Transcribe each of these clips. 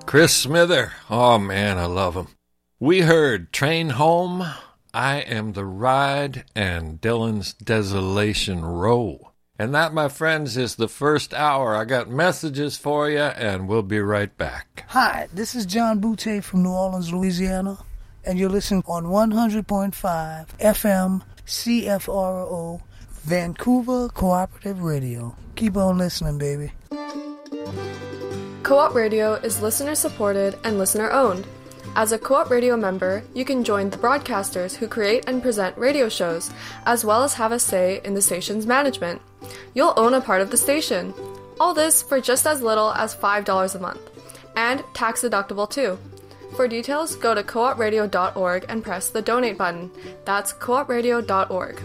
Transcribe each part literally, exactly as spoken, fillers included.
Chris Smither. Oh, man, I love him. We heard Train Home, I Am the Ride, and Dylan's Desolation Row. And that, my friends, is the first hour. I got messages for you, and we'll be right back. Hi, this is John Boutte from New Orleans, Louisiana, and you're listening on one hundred point five F M C F R O, Vancouver Cooperative Radio. Keep on listening, baby. Co-op Radio is listener-supported and listener-owned. As a Co-op Radio member, you can join the broadcasters who create and present radio shows, as well as have a say in the station's management. You'll own a part of the station. All this for just as little as five dollars a month. And tax-deductible too. For details, go to co op radio dot org and press the donate button. That's co op radio dot org.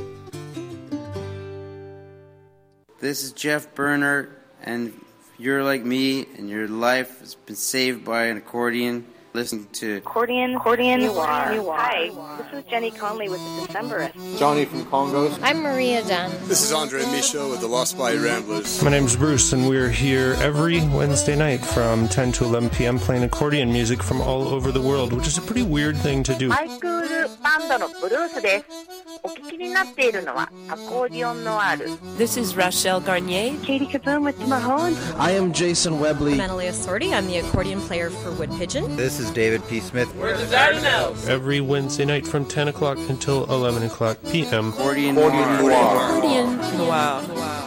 This is Jeff Berner, and if you're like me and your life has been saved by an accordion, listen to Accordion, Accordion, you are. You are. Hi, this is Jenny Conley with the Decemberists. Johnny from Congos. I'm Maria Dunn. This is Andre Michaud with the Lost Body Ramblers. My name's Bruce, and we're here every Wednesday night from ten to eleven p.m. playing accordion music from all over the world, which is a pretty weird thing to do. ハイスクールバンドのブルースです。お聞きになっているのはアコーディオンノワール。 This is Rachelle Garnier. Katie Kaboom with Mahone. I am Jason Webley. I'm Analia Sordi. I'm the accordion player for Wood Pigeon. This is David P. Smith. We're the Dardanelles. Every Wednesday night from ten o'clock until eleven o'clock p.m. Accordion Noir. Accordion Noir.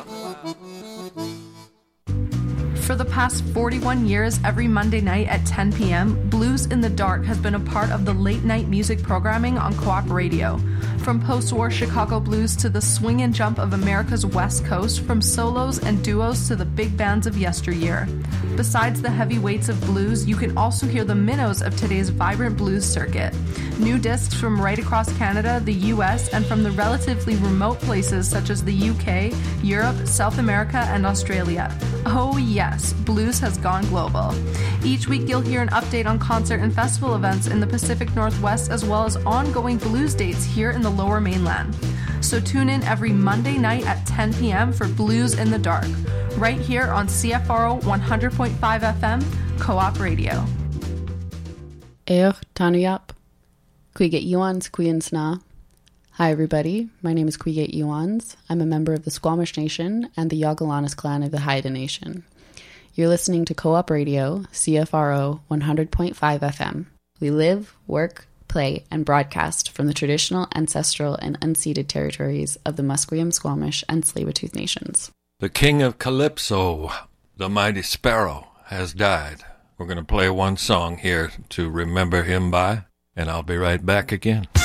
For the past forty-one years, every Monday night at ten p.m., Blues in the Dark has been a part of the late-night music programming on Co-op Radio. From post-war Chicago blues to the swing and jump of America's West Coast, from solos and duos to the big bands of yesteryear. Besides the heavyweights of blues, you can also hear the minnows of today's vibrant blues circuit. New discs from right across Canada, the U S, and from the relatively remote places such as the U K, Europe, South America, and Australia. Oh yes, blues has gone global. Each week you'll hear an update on concert and festival events in the Pacific Northwest, as well as ongoing blues dates here in the Lower Mainland. So tune in every Monday night at ten p.m. for Blues in the Dark, right here on C F R O one hundred point five F M, Co-op Radio. Eoch Tanuyap, Quiget Yuans Quiansna. Hi everybody, my name is Quiget Yuans. I'm a member of the Squamish Nation and the Yagalanas clan of the Haida Nation. You're listening to Co-op Radio, C F R O one hundred point five F M. We live, work, play, and broadcast from the traditional, ancestral, and unceded territories of the Musqueam, Squamish, and Tsleil-Waututh nations. The king of Calypso, the mighty Sparrow, has died. We're going to play one song here to remember him by, and I'll be right back again.